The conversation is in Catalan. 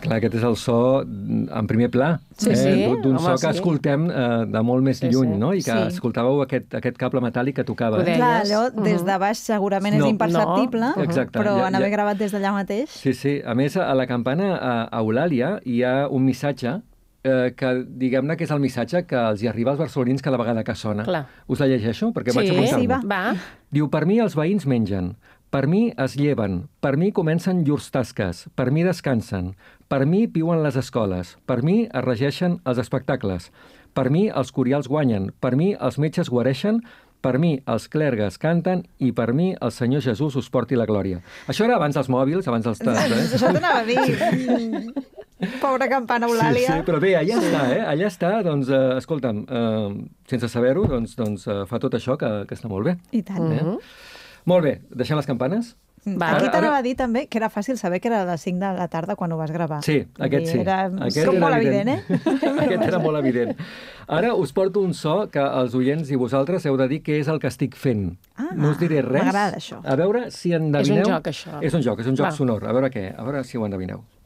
Clar, aquest és el so en primer pla, d'un so que escoltem de molt més lluny, no? I que escoltàveu aquest cable metàl·lic que tocava. Clar, allò des de baix segurament és imperceptible, però en haver gravat des d'allà mateix... Sí. A més, a la campana a Eulàlia hi ha un missatge que diguem-ne que és el missatge que els hi arriba als barcelonins cada vegada que sona. Clar. Us la llegeixo? Perquè vaig apuntar-me. Va. Diu, per mi els veïns mengen, per mi es lleven, per mi comencen llurs tasques, per mi descansen, per mi viuen les escoles, per mi es regeixen els espectacles, per mi els curials guanyen, per mi els metges guareixen, per mi els clergues canten i per mi el Senyor Jesús us porti la glòria. Això era abans dels mòbils, abans dels... Això t'anava a dir. Pobra campana Eulàlia. Sí, però bé, allà està, allà està, doncs, escolta'm, sense saber-ho, doncs fa tot això que està molt bé. I tant. Molt bé, deixem les campanes? Aquí t'anava a dir també que era fàcil saber que era a les 5 de la tarda quan ho vas gravar. Sí, aquest sí. Era molt evident, Aquest era molt evident. Ara us porto un so que els oients i vosaltres heu de dir què és el que estic fent. No us diré res. M'agrada això. A veure si endevineu... És un joc, això. És un joc sonor. A veure si ho endevineu.